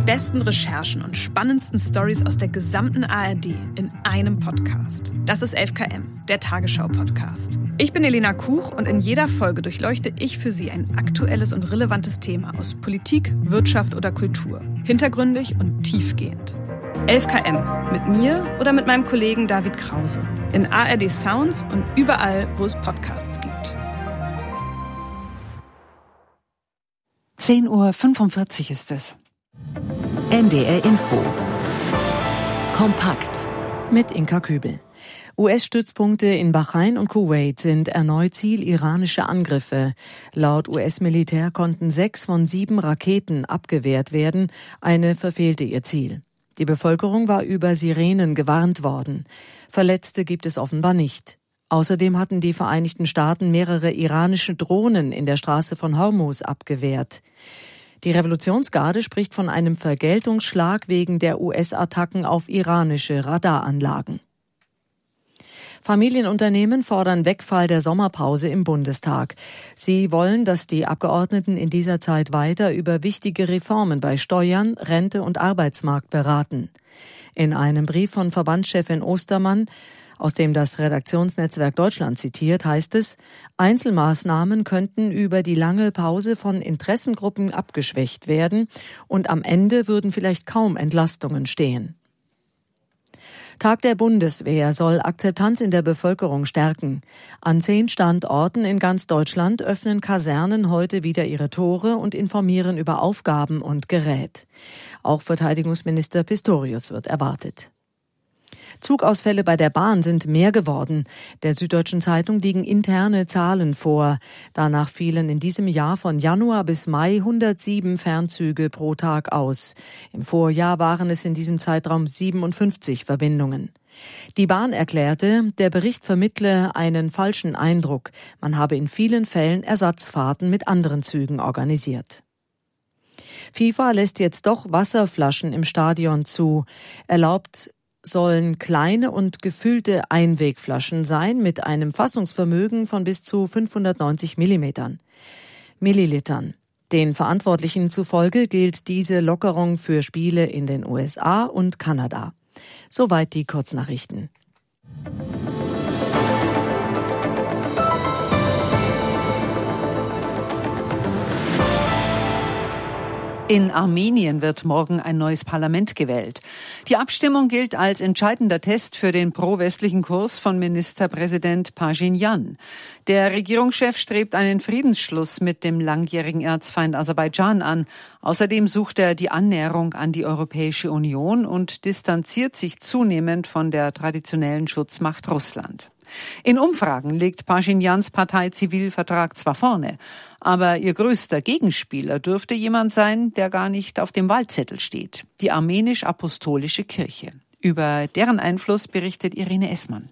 besten Recherchen und spannendsten Storys aus der gesamten ARD in einem Podcast. Das ist 11KM, der Tagesschau-Podcast. Ich bin Elena Kuch und in jeder Folge durchleuchte ich für Sie ein aktuelles und relevantes Thema aus Politik, Wirtschaft oder Kultur. Hintergründig und tiefgehend. 11KM, mit mir oder mit meinem Kollegen David Krause. In ARD Sounds und überall, wo es Podcasts gibt. 10:45 Uhr ist es. NDR Info. Kompakt. Mit Inka Kübel. US-Stützpunkte in Bahrain und Kuwait sind erneut Ziel iranischer Angriffe. Laut US-Militär konnten 6 von 7 Raketen abgewehrt werden. Eine verfehlte ihr Ziel. Die Bevölkerung war über Sirenen gewarnt worden. Verletzte gibt es offenbar nicht. Außerdem hatten die Vereinigten Staaten mehrere iranische Drohnen in der Straße von Hormuz abgewehrt. Die Revolutionsgarde spricht von einem Vergeltungsschlag wegen der US-Attacken auf iranische Radaranlagen. Familienunternehmen fordern Wegfall der Sommerpause im Bundestag. Sie wollen, dass die Abgeordneten in dieser Zeit weiter über wichtige Reformen bei Steuern, Rente und Arbeitsmarkt beraten. In einem Brief von Verbandschefin Ostermann, aus dem das Redaktionsnetzwerk Deutschland zitiert, heißt es, Einzelmaßnahmen könnten über die lange Pause von Interessengruppen abgeschwächt werden und am Ende würden vielleicht kaum Entlastungen stehen. Tag der Bundeswehr soll Akzeptanz in der Bevölkerung stärken. An 10 Standorten in ganz Deutschland öffnen Kasernen heute wieder ihre Tore und informieren über Aufgaben und Gerät. Auch Verteidigungsminister Pistorius wird erwartet. Zugausfälle bei der Bahn sind mehr geworden. Der Süddeutschen Zeitung liegen interne Zahlen vor. Danach fielen in diesem Jahr von Januar bis Mai 107 Fernzüge pro Tag aus. Im Vorjahr waren es in diesem Zeitraum 57 Verbindungen. Die Bahn erklärte, der Bericht vermittle einen falschen Eindruck. Man habe in vielen Fällen Ersatzfahrten mit anderen Zügen organisiert. FIFA lässt jetzt doch Wasserflaschen im Stadion zu. Erlaubt sollen kleine und gefüllte Einwegflaschen sein mit einem Fassungsvermögen von bis zu 590 Millilitern. Den Verantwortlichen zufolge gilt diese Lockerung für Spiele in den USA und Kanada. Soweit die Kurznachrichten. In Armenien wird morgen ein neues Parlament gewählt. Die Abstimmung gilt als entscheidender Test für den pro-westlichen Kurs von Ministerpräsident Pashinyan. Der Regierungschef strebt einen Friedensschluss mit dem langjährigen Erzfeind Aserbaidschan an. Außerdem sucht er die Annäherung an die Europäische Union und distanziert sich zunehmend von der traditionellen Schutzmacht Russland. In Umfragen liegt Paschinyans Partei Zivilvertrag zwar vorne, aber ihr größter Gegenspieler dürfte jemand sein, der gar nicht auf dem Wahlzettel steht: die armenisch-apostolische Kirche. Über deren Einfluss berichtet Irene Essmann.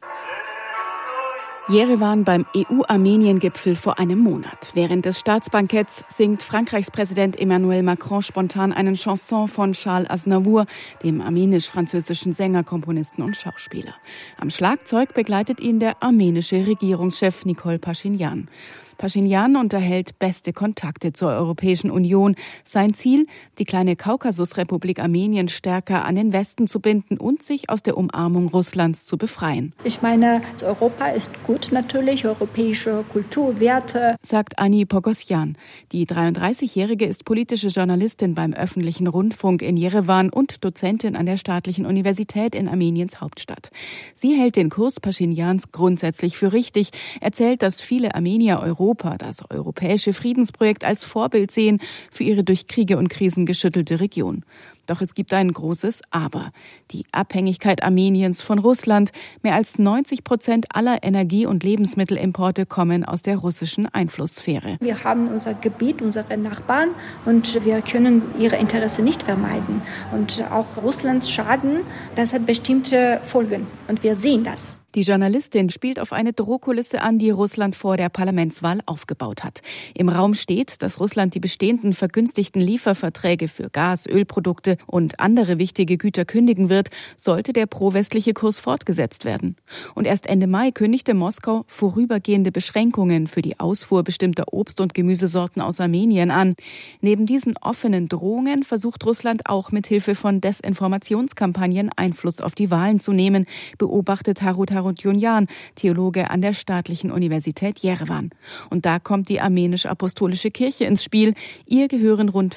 Jerewan beim EU-Armenien-Gipfel vor einem Monat. Während des Staatsbanketts singt Frankreichs Präsident Emmanuel Macron spontan einen Chanson von Charles Aznavour, dem armenisch-französischen Sänger, Komponisten und Schauspieler. Am Schlagzeug begleitet ihn der armenische Regierungschef Nikol Pashinyan. Pashinyan unterhält beste Kontakte zur Europäischen Union. Sein Ziel, die kleine Kaukasusrepublik Armenien stärker an den Westen zu binden und sich aus der Umarmung Russlands zu befreien. Ich meine, Europa ist gut natürlich, europäische Kulturwerte, sagt Annie Pogosyan. Die 33-Jährige ist politische Journalistin beim öffentlichen Rundfunk in Jerewan und Dozentin an der Staatlichen Universität in Armeniens Hauptstadt. Sie hält den Kurs Paschinyans grundsätzlich für richtig, erzählt, dass viele Armenier das europäische Friedensprojekt als Vorbild sehen für ihre durch Kriege und Krisen geschüttelte Region. Doch es gibt ein großes Aber. Die Abhängigkeit Armeniens von Russland. Mehr als 90% aller Energie- und Lebensmittelimporte kommen aus der russischen Einflusssphäre. Wir haben unser Gebiet, unsere Nachbarn und wir können ihre Interessen nicht vermeiden. Und auch Russlands Schaden, das hat bestimmte Folgen und wir sehen das. Die Journalistin spielt auf eine Drohkulisse an, die Russland vor der Parlamentswahl aufgebaut hat. Im Raum steht, dass Russland die bestehenden vergünstigten Lieferverträge für Gas, Ölprodukte und andere wichtige Güter kündigen wird, sollte der pro-westliche Kurs fortgesetzt werden. Und erst Ende Mai kündigte Moskau vorübergehende Beschränkungen für die Ausfuhr bestimmter Obst- und Gemüsesorten aus Armenien an. Neben diesen offenen Drohungen versucht Russland auch mit Hilfe von Desinformationskampagnen Einfluss auf die Wahlen zu nehmen, beobachtet Harut Harutyunjan, Theologe an der Staatlichen Universität Jerewan. Und da kommt die armenisch-apostolische Kirche ins Spiel. Ihr gehören rund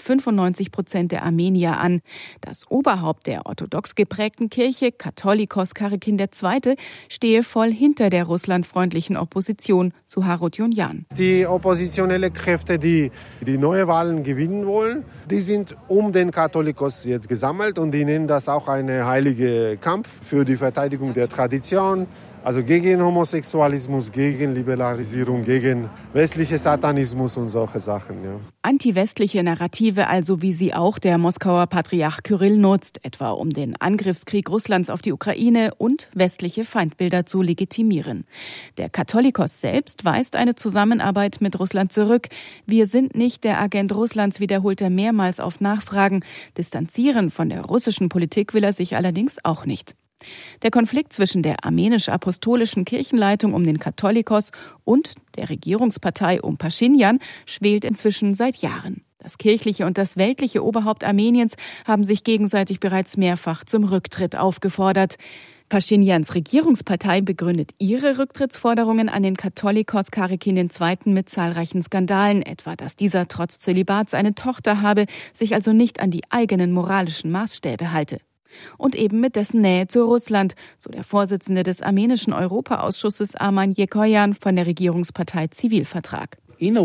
95% der Armenier an. Das Oberhaupt der orthodox geprägten Kirche, Katholikos Karakin II., stehe voll hinter der russlandfreundlichen Opposition, so Harutyunjan. Die oppositionellen Kräfte, die neue Wahlen gewinnen wollen, die sind um den Katholikos jetzt gesammelt und die nennen das auch einen heiligen Kampf für die Verteidigung der Tradition. Also gegen Homosexualismus, gegen Liberalisierung, gegen westlichen Satanismus und solche Sachen. Ja. Anti-westliche Narrative also, wie sie auch der Moskauer Patriarch Kyrill nutzt, etwa um den Angriffskrieg Russlands auf die Ukraine und westliche Feindbilder zu legitimieren. Der Katholikos selbst weist eine Zusammenarbeit mit Russland zurück. Wir sind nicht der Agent Russlands, wiederholt er mehrmals auf Nachfragen. Distanzieren von der russischen Politik will er sich allerdings auch nicht. Der Konflikt zwischen der armenisch-apostolischen Kirchenleitung um den Katholikos und der Regierungspartei um Paschinjan schwelt inzwischen seit Jahren. Das kirchliche und das weltliche Oberhaupt Armeniens haben sich gegenseitig bereits mehrfach zum Rücktritt aufgefordert. Paschinjans Regierungspartei begründet ihre Rücktrittsforderungen an den Katholikos Karakin II. Mit zahlreichen Skandalen, etwa dass dieser trotz Zölibats eine Tochter habe, sich also nicht an die eigenen moralischen Maßstäbe halte. Und eben mit dessen Nähe zu Russland, so der Vorsitzende des armenischen Europaausschusses Arman Yekoyan von der Regierungspartei Zivilvertrag.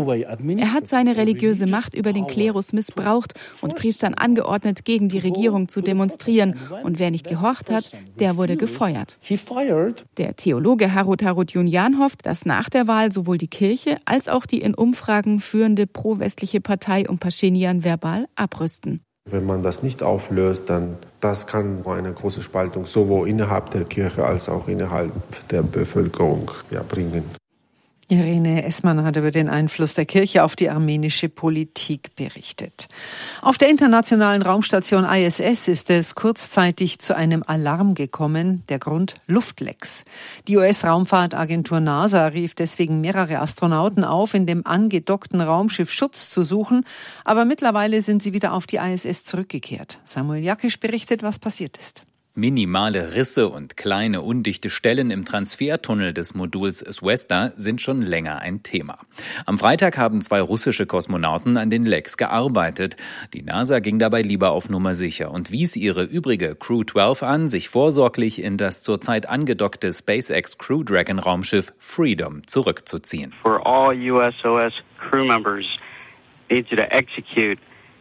Er hat seine religiöse Macht über den Klerus missbraucht und Priestern angeordnet, gegen die Regierung zu demonstrieren. Und wer nicht gehorcht hat, der wurde gefeuert. Der Theologe Harut Harutyunjan hofft, dass nach der Wahl sowohl die Kirche als auch die in Umfragen führende pro-westliche Partei um Paschinjan verbal abrüsten. Wenn man das nicht auflöst, dann das kann eine große Spaltung sowohl innerhalb der Kirche als auch innerhalb der Bevölkerung bringen. Irene Essmann hat über den Einfluss der Kirche auf die armenische Politik berichtet. Auf der internationalen Raumstation ISS ist es kurzzeitig zu einem Alarm gekommen, der Grund Luftlecks. Die US-Raumfahrtagentur NASA rief deswegen mehrere Astronauten auf, in dem angedockten Raumschiff Schutz zu suchen, aber mittlerweile sind sie wieder auf die ISS zurückgekehrt. Samuel Jakisch berichtet, was passiert ist. Minimale Risse und kleine undichte Stellen im Transfertunnel des Moduls Swesta sind schon länger ein Thema. Am Freitag haben 2 russische Kosmonauten an den Lecks gearbeitet. Die NASA ging dabei lieber auf Nummer sicher und wies ihre übrige Crew 12 an, sich vorsorglich in das zurzeit angedockte SpaceX Crew Dragon Raumschiff Freedom zurückzuziehen. For all USOS crew members need you to execute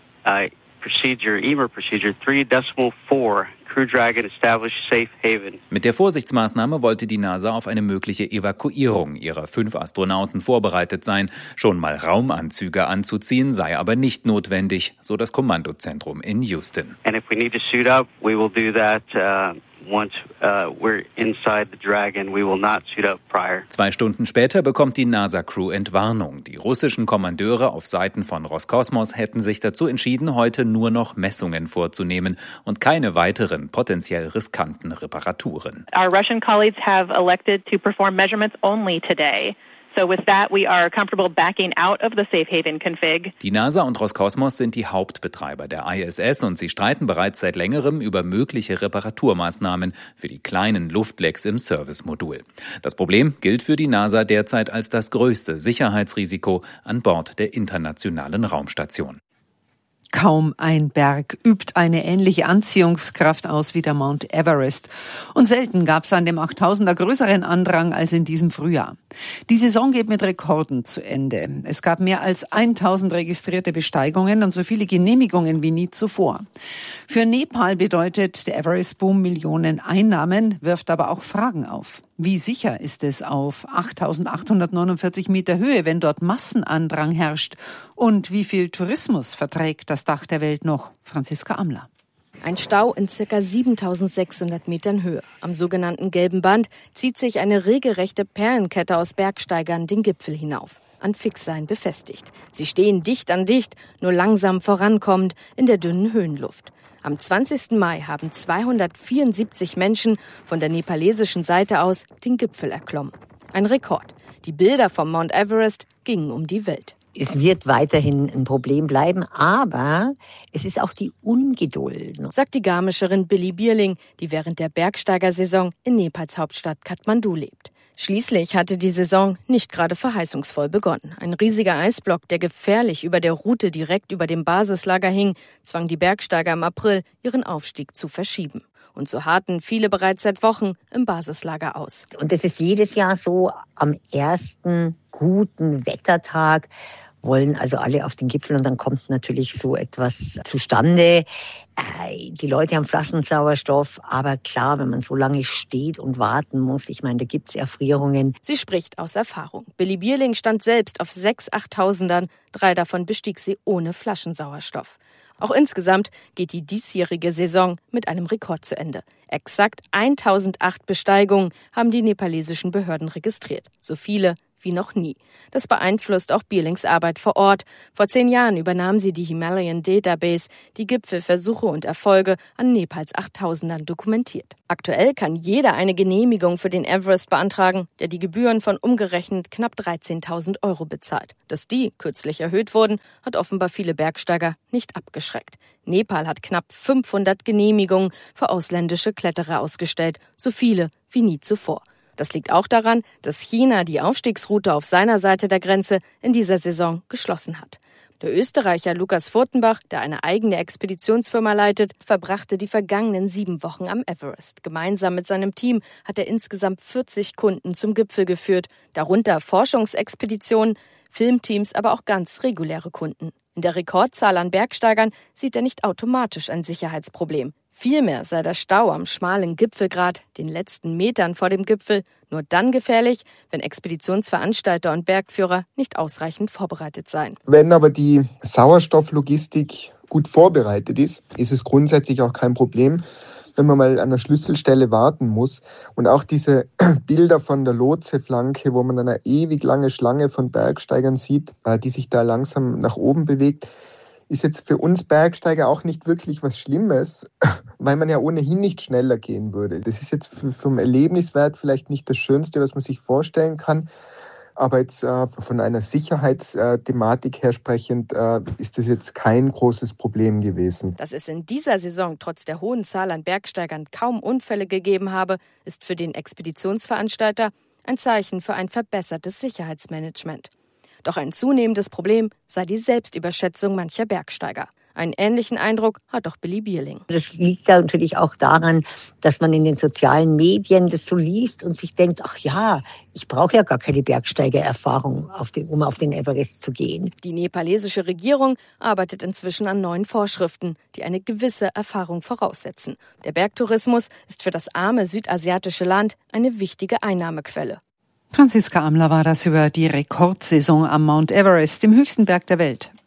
EMA procedure 3.4. Crew Dragon established safe haven. Mit der Vorsichtsmaßnahme wollte die NASA auf eine mögliche Evakuierung ihrer 5 Astronauten vorbereitet sein. Schon mal Raumanzüge anzuziehen sei aber nicht notwendig, so das Kommandozentrum in Houston. And if we need to suit up, we will do that once we're inside the Dragon. We will not suit up prior. 2 Stunden später bekommt die NASA-Crew Entwarnung. Die russischen Kommandeure auf Seiten von Roskosmos hätten sich dazu entschieden, heute nur noch Messungen vorzunehmen und keine weiteren potenziell riskanten Reparaturen. Our Russian colleagues have elected to perform measurements only today. So with that, we are comfortable backing out of the Safe Haven config. Die NASA und Roskosmos sind die Hauptbetreiber der ISS und sie streiten bereits seit längerem über mögliche Reparaturmaßnahmen für die kleinen Luftlecks im Servicemodul. Das Problem gilt für die NASA derzeit als das größte Sicherheitsrisiko an Bord der internationalen Raumstation. Kaum ein Berg übt eine ähnliche Anziehungskraft aus wie der Mount Everest. Und selten gab es an dem 8000er größeren Andrang als in diesem Frühjahr. Die Saison geht mit Rekorden zu Ende. Es gab mehr als 1000 registrierte Besteigungen und so viele Genehmigungen wie nie zuvor. Für Nepal bedeutet der Everest-Boom Millionen Einnahmen, wirft aber auch Fragen auf. Wie sicher ist es auf 8.849 Meter Höhe, wenn dort Massenandrang herrscht? Und wie viel Tourismus verträgt das Dach der Welt noch? Franziska Amler. Ein Stau in ca. 7.600 Metern Höhe. Am sogenannten Gelben Band zieht sich eine regelrechte Perlenkette aus Bergsteigern den Gipfel hinauf, an Fixseilen befestigt. Sie stehen dicht an dicht, nur langsam vorankommend in der dünnen Höhenluft. Am 20. Mai haben 274 Menschen von der nepalesischen Seite aus den Gipfel erklommen. Ein Rekord. Die Bilder vom Mount Everest gingen um die Welt. Es wird weiterhin ein Problem bleiben, aber es ist auch die Ungeduld, sagt die Garmischerin Billy Bierling, die während der Bergsteigersaison in Nepals Hauptstadt Kathmandu lebt. Schließlich hatte die Saison nicht gerade verheißungsvoll begonnen. Ein riesiger Eisblock, der gefährlich über der Route direkt über dem Basislager hing, zwang die Bergsteiger im April, ihren Aufstieg zu verschieben. Und so harrten viele bereits seit Wochen im Basislager aus. Und das ist jedes Jahr so, am ersten guten Wettertag wollen also alle auf den Gipfel und dann kommt natürlich so etwas zustande. Die Leute haben Flaschensauerstoff, aber klar, wenn man so lange steht und warten muss, ich meine, da gibt es Erfrierungen. Sie spricht aus Erfahrung. Billy Bierling stand selbst auf 6 8000ern, 3 davon bestieg sie ohne Flaschensauerstoff. Auch insgesamt geht die diesjährige Saison mit einem Rekord zu Ende. Exakt 1008 Besteigungen haben die nepalesischen Behörden registriert. So viele wie noch nie. Das beeinflusst auch Bierlings Arbeit vor Ort. Vor 10 Jahren übernahm sie die Himalayan Database, die Gipfelversuche und Erfolge an Nepals 8000ern dokumentiert. Aktuell kann jeder eine Genehmigung für den Everest beantragen, der die Gebühren von umgerechnet knapp 13.000 € bezahlt. Dass die kürzlich erhöht wurden, hat offenbar viele Bergsteiger nicht abgeschreckt. Nepal hat knapp 500 Genehmigungen für ausländische Kletterer ausgestellt, so viele wie nie zuvor. Das liegt auch daran, dass China die Aufstiegsroute auf seiner Seite der Grenze in dieser Saison geschlossen hat. Der Österreicher Lukas Furtenbach, der eine eigene Expeditionsfirma leitet, verbrachte die vergangenen 7 Wochen am Everest. Gemeinsam mit seinem Team hat er insgesamt 40 Kunden zum Gipfel geführt, darunter Forschungsexpeditionen, Filmteams, aber auch ganz reguläre Kunden. In der Rekordzahl an Bergsteigern sieht er nicht automatisch ein Sicherheitsproblem. Vielmehr sei der Stau am schmalen Gipfelgrat, den letzten Metern vor dem Gipfel, nur dann gefährlich, wenn Expeditionsveranstalter und Bergführer nicht ausreichend vorbereitet seien. Wenn aber die Sauerstofflogistik gut vorbereitet ist, ist es grundsätzlich auch kein Problem, wenn man mal an einer Schlüsselstelle warten muss. Und auch diese Bilder von der Lotseflanke, wo man eine ewig lange Schlange von Bergsteigern sieht, die sich da langsam nach oben bewegt, ist jetzt für uns Bergsteiger auch nicht wirklich was Schlimmes, weil man ja ohnehin nicht schneller gehen würde. Das ist jetzt vom Erlebniswert vielleicht nicht das Schönste, was man sich vorstellen kann. Aber jetzt von einer Sicherheitsthematik her sprechend ist das jetzt kein großes Problem gewesen. Dass es in dieser Saison trotz der hohen Zahl an Bergsteigern kaum Unfälle gegeben habe, ist für den Expeditionsveranstalter ein Zeichen für ein verbessertes Sicherheitsmanagement. Doch ein zunehmendes Problem sei die Selbstüberschätzung mancher Bergsteiger. Einen ähnlichen Eindruck hat auch Billy Bierling. Das liegt da natürlich auch daran, dass man in den sozialen Medien das so liest und sich denkt, ach ja, ich brauche ja gar keine Bergsteigererfahrung, um auf den Everest zu gehen. Die nepalesische Regierung arbeitet inzwischen an neuen Vorschriften, die eine gewisse Erfahrung voraussetzen. Der Bergtourismus ist für das arme südasiatische Land eine wichtige Einnahmequelle. Franziska Amler war das über die Rekordsaison am Mount Everest, dem höchsten Berg der Welt.